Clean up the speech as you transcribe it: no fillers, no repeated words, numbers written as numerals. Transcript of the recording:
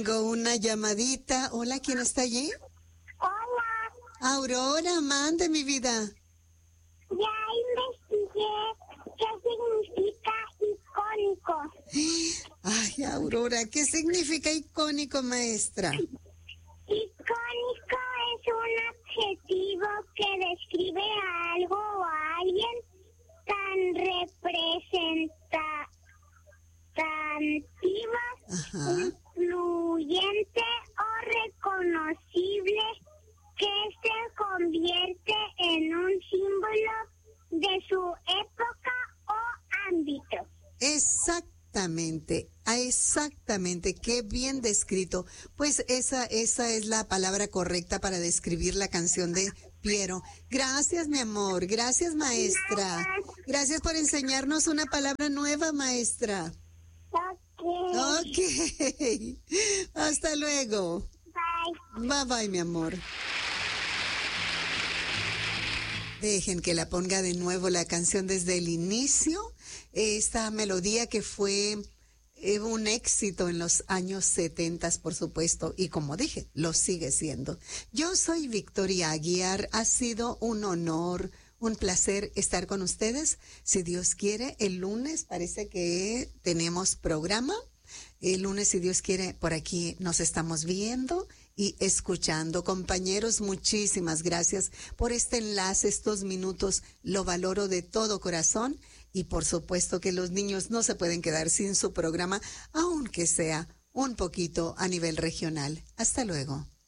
Tengo una llamadita. Hola, ¿quién está allí? Hola, Aurora, mande mi vida. ya investigué qué significa icónico. Ay, Aurora, ¿qué significa icónico, maestra? Icónico es un adjetivo que describe a algo o a alguien tan representativo, Ajá. influyente o reconocible que se convierte en un símbolo de su época o ámbito. Exactamente, qué bien descrito. Pues esa es la palabra correcta para describir la canción de Piero. Gracias, mi amor, gracias, maestra. Gracias por enseñarnos una palabra nueva, maestra. Ok, hasta luego. Bye. Bye, mi amor. Dejen que la ponga de nuevo la canción desde el inicio. Esta melodía que fue un éxito en los años 70, por supuesto, y como dije, lo sigue siendo. Yo soy Victoria Aguiar. Ha sido un honor, un placer estar con ustedes. Si Dios quiere, el lunes parece que tenemos programa. El lunes, si Dios quiere, por aquí nos estamos viendo y escuchando. Compañeros, muchísimas gracias por este enlace, estos minutos. Lo valoro de todo corazón. Y por supuesto que los niños no se pueden quedar sin su programa, aunque sea un poquito a nivel regional. Hasta luego.